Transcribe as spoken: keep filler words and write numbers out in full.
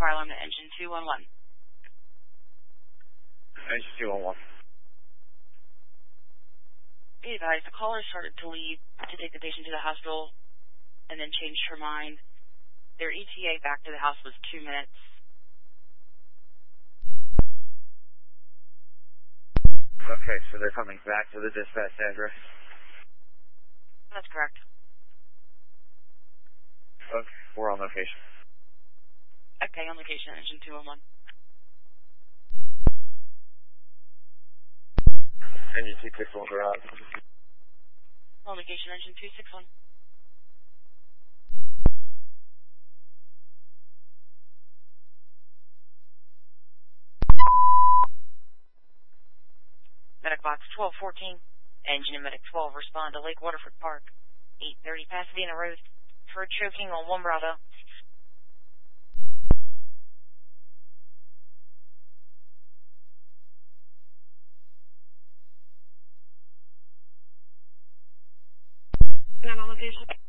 fire alarm to engine two one one. Engine two one one. Be advised, the caller started to leave to take the patient to the hospital and then changed her mind. Their E T A back to the house was two minutes. Okay, so they're coming back to the dispatch address? That's correct. Okay, we're on location. Okay, on location, engine two one one. Engine two six one, garage. On location, engine two six one. Medic box twelve fourteen. Engine and Medic twelve respond to Lake Waterford Park, eight thirty Pasadena Road, for choking on one Bravo. And on location.